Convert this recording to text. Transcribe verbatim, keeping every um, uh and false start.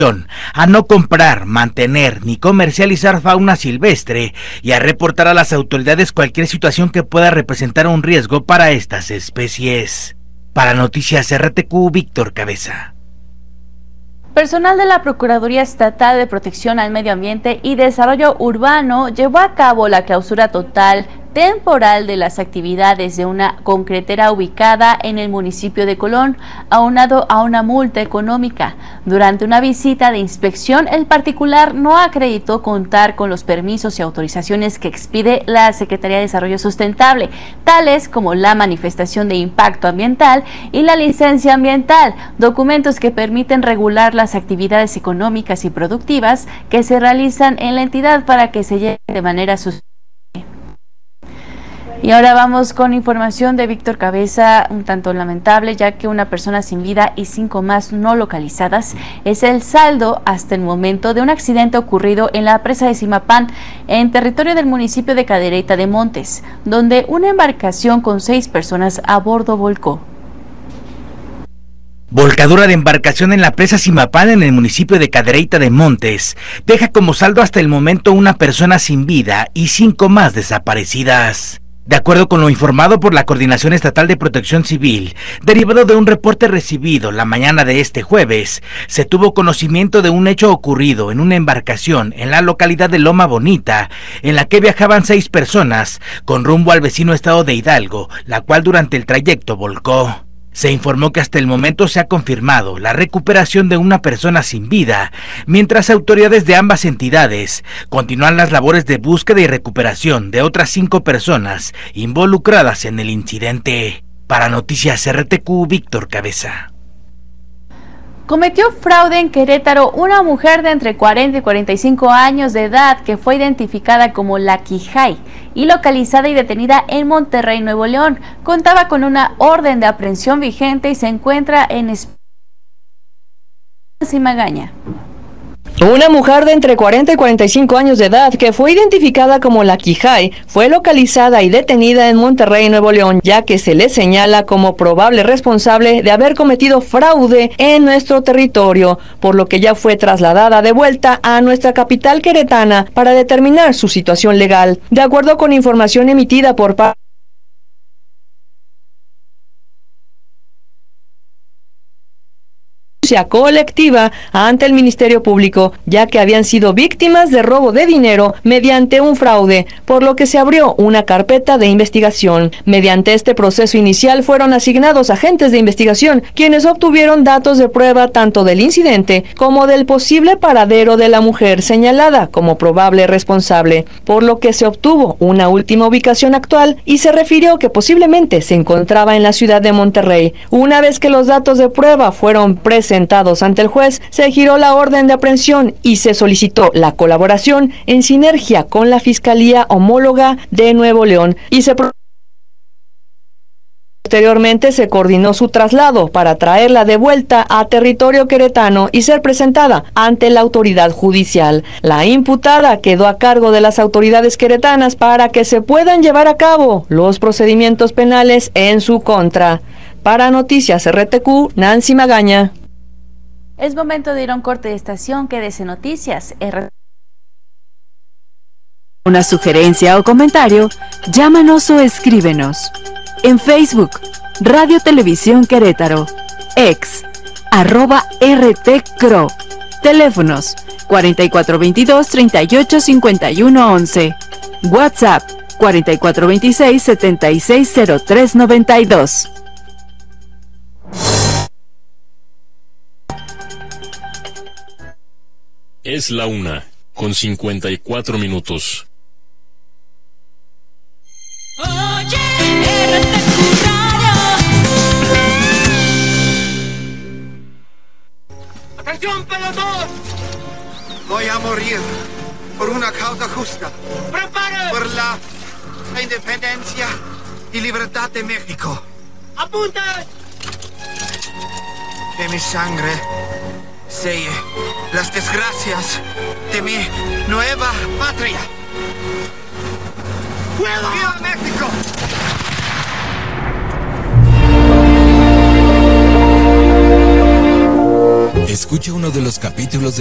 a no comprar, mantener ni comercializar fauna silvestre y a reportar a las autoridades cualquier situación que pueda representar un riesgo para estas especies. Para Noticias R T Q, Víctor Cabeza. Personal de la Procuraduría Estatal de Protección al Medio Ambiente y Desarrollo Urbano llevó a cabo la clausura total temporal de las actividades de una concretera ubicada en el municipio de Colón, aunado a una multa económica. Durante una visita de inspección, el particular no acreditó contar con los permisos y autorizaciones que expide la Secretaría de Desarrollo Sustentable, tales como la manifestación de impacto ambiental y la licencia ambiental, documentos que permiten regular las actividades económicas y productivas que se realizan en la entidad para que se lleve de manera sustentable. Y ahora vamos con información de Víctor Cabeza, un tanto lamentable, ya que una persona sin vida y cinco más no localizadas es el saldo hasta el momento de un accidente ocurrido en la presa de Zimapán, en territorio del municipio de Cadereyta de Montes, donde una embarcación con seis personas a bordo volcó. Volcadura de embarcación en la presa Zimapán en el municipio de Cadereyta de Montes deja como saldo hasta el momento una persona sin vida y cinco más desaparecidas. De acuerdo con lo informado por la Coordinación Estatal de Protección Civil, derivado de un reporte recibido la mañana de este jueves, se tuvo conocimiento de un hecho ocurrido en una embarcación en la localidad de Loma Bonita, en la que viajaban seis personas con rumbo al vecino estado de Hidalgo, la cual durante el trayecto volcó. Se informó que hasta el momento se ha confirmado la recuperación de una persona sin vida, mientras autoridades de ambas entidades continúan las labores de búsqueda y recuperación de otras cinco personas involucradas en el incidente. Para Noticias R T Q, Víctor Cabeza. Cometió fraude en Querétaro una mujer de entre cuarenta y cuarenta y cinco años de edad que fue identificada como La Quijay y localizada y detenida en Monterrey, Nuevo León. Contaba con una orden de aprehensión vigente y se encuentra en Magaña. Una mujer de entre cuarenta y cuarenta y cinco años de edad que fue identificada como La Quijay fue localizada y detenida en Monterrey, Nuevo León, ya que se le señala como probable responsable de haber cometido fraude en nuestro territorio, por lo que ya fue trasladada de vuelta a nuestra capital queretana para determinar su situación legal. De acuerdo con información emitida por parte colectiva ante el Ministerio Público, ya que habían sido víctimas de robo de dinero mediante un fraude, por lo que se abrió una carpeta de investigación. Mediante este proceso inicial fueron asignados agentes de investigación, quienes obtuvieron datos de prueba tanto del incidente como del posible paradero de la mujer señalada como probable responsable, por lo que se obtuvo una última ubicación actual y se refirió que posiblemente se encontraba en la ciudad de Monterrey. Una vez que los datos de prueba fueron presentados ante el juez, se giró la orden de aprehensión y se solicitó la colaboración en sinergia con la Fiscalía Homóloga de Nuevo León y se posteriormente se coordinó su traslado para traerla de vuelta a territorio queretano y ser presentada ante la autoridad judicial. La imputada quedó a cargo de las autoridades queretanas para que se puedan llevar a cabo los procedimientos penales en su contra. Para Noticias R T Q, Nancy Magaña. Es momento de ir a un corte de estación. Quédese en Noticias R T Q. Una sugerencia o comentario, llámanos o escríbenos. En Facebook, Radio Televisión Querétaro, ex, arroba R T C R O, teléfonos cuarenta y cuatro veintidós, treinta y ocho, cincuenta y uno once, WhatsApp cuarenta y cuatro veintiséis, setenta y seis cero tres noventa y dos. Es la una, con cincuenta y cuatro minutos. Oye, R T Q Radio. ¡Atención, pelotón! Voy a morir por una causa justa. ¡Prepare! Por la independencia y libertad de México. ¡Apunta! Que mi sangre selle las desgracias de mi nueva patria. ¡Viva México! Escucha uno de los capítulos de